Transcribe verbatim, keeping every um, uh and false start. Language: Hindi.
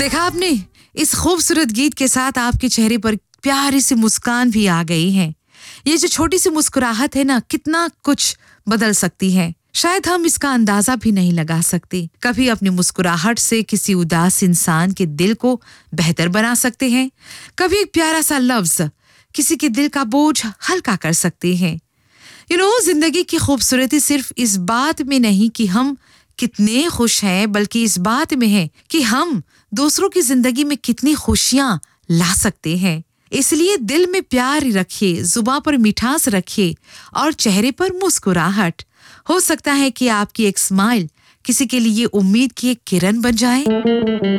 देखा आपने, इस खूबसूरत गीत के साथ आपके चेहरे पर प्यारी सी मुस्कान भी आ गई है। ये जो छोटी सी मुस्कुराहट है ना, कितना कुछ बदल सकती है। शायद हम इसका अंदाजा भी नहीं लगा सकते। कभी अपनी मुस्कुराहट से किसी उदास इंसान के दिल को बेहतर बना सकते हैं, कभी एक प्यारा सा लफ्ज किसी के दिल का बोझ हल्का कर सकते हैं। यू नो, जिंदगी की खूबसूरती सिर्फ इस बात में नहीं कि हम कितने खुश हैं, बल्कि इस बात में है कि हम दूसरों की जिंदगी में कितनी खुशियां ला सकते हैं। इसलिए दिल में प्यार रखिए, जुबान पर मिठास रखिए और चेहरे पर मुस्कुराहट। हो सकता है कि आपकी एक स्माइल किसी के लिए उम्मीद की एक किरण बन जाए।